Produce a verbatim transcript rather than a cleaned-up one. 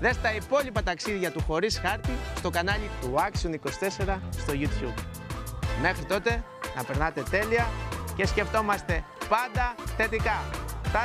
Δες τα υπόλοιπα ταξίδια του χωρίς χάρτη στο κανάλι του Action είκοσι τέσσερα στο YouTube. Μέχρι τότε να περνάτε τέλεια και σκεφτόμαστε πάντα θετικά.